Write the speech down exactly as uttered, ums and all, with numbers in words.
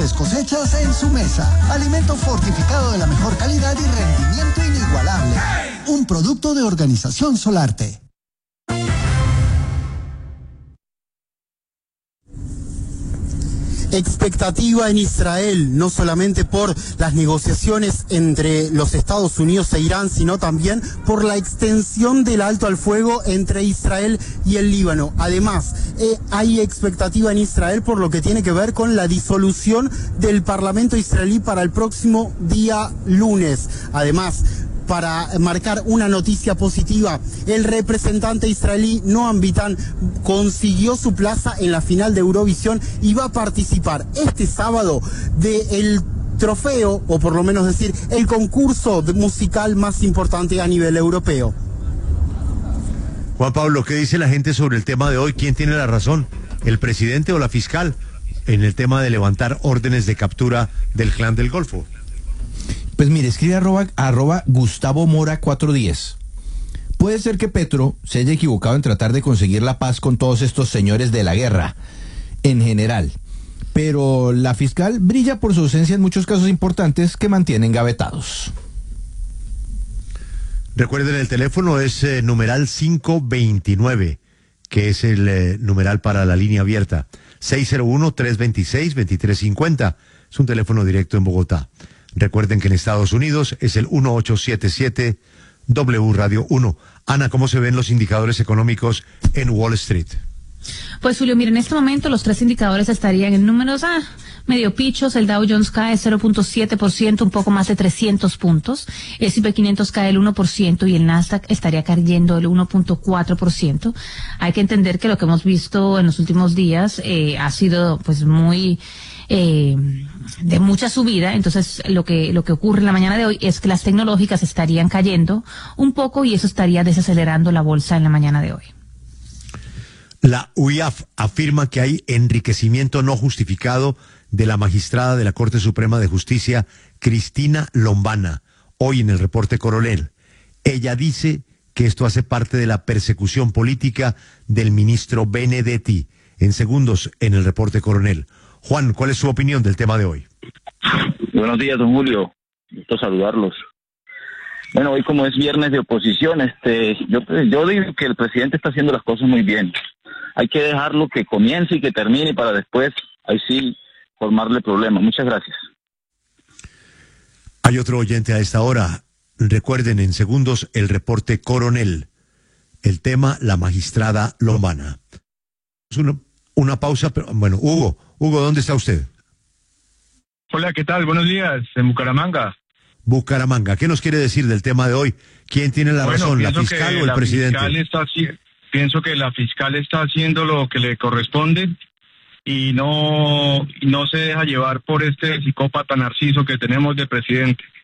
mejores cosechas en su mesa. Alimento fortificado de la mejor calidad y rendimiento inigualable. Un producto de Organización Solarte. Expectativa en Israel, no solamente por las negociaciones entre los Estados Unidos e Irán, sino también por la extensión del alto al fuego entre Israel y el Líbano. Además, eh, hay expectativa en Israel por lo que tiene que ver con la disolución del Parlamento israelí para el próximo día lunes. Además, para marcar una noticia positiva, el representante israelí Noam Bitan consiguió su plaza en la final de Eurovisión y va a participar este sábado del trofeo, o por lo menos decir, el concurso musical más importante a nivel europeo. Juan Pablo, ¿qué dice la gente sobre el tema de hoy? ¿Quién tiene la razón? ¿El presidente o la fiscal en el tema de levantar órdenes de captura del Clan del Golfo? Pues mire, escribe arroba, arroba Gustavo Mora cuatro diez. Puede ser que Petro se haya equivocado en tratar de conseguir la paz con todos estos señores de la guerra, en general. Pero la fiscal brilla por su ausencia en muchos casos importantes que mantienen gavetados. Recuerden, el teléfono es eh, numeral cinco veintinueve, que es el eh, numeral para la línea abierta. seis cero uno, tres dos seis, dos tres cinco cero. Es un teléfono directo en Bogotá. Recuerden que en Estados Unidos es el uno ocho siete siete W Radio uno. Ana, ¿cómo se ven los indicadores económicos en Wall Street? Pues Julio, mira, en este momento los tres indicadores estarían en números ah, medio pichos. El Dow Jones cae cero punto siete por ciento, un poco más de trescientos puntos. El S and P quinientos cae el uno por ciento y el Nasdaq estaría cayendo el uno punto cuatro por ciento. Hay que entender que lo que hemos visto en los últimos días eh, ha sido pues muy... Eh, de mucha subida. Entonces lo que lo que ocurre en la mañana de hoy es que las tecnológicas estarían cayendo un poco y eso estaría desacelerando la bolsa en la mañana de hoy. La U I A F afirma que hay enriquecimiento no justificado de la magistrada de la Corte Suprema de Justicia, Cristina Lombana, hoy en el reporte Coronel. Ella dice que esto hace parte de la persecución política del ministro Benedetti. En segundos, en el reporte Coronel. Juan, ¿cuál es su opinión del tema de hoy? Buenos días, don Julio. Gusto saludarlos. Bueno, hoy como es viernes de oposición, este, yo, yo digo que el presidente está haciendo las cosas muy bien. Hay que dejarlo que comience y que termine para después, ahí sí, formarle problemas. Muchas gracias. Hay otro oyente a esta hora. Recuerden, en segundos, el reporte Coronel. El tema, la magistrada Lombana. Es una, una pausa, pero bueno, Hugo. Hugo, ¿dónde está usted? Hola, ¿qué tal? Buenos días, en Bucaramanga. Bucaramanga, ¿qué nos quiere decir del tema de hoy? ¿Quién tiene la bueno, razón, la fiscal o el la presidente? Fiscal está, pienso que la fiscal está haciendo lo que le corresponde y no, no se deja llevar por este psicópata narciso que tenemos de presidente.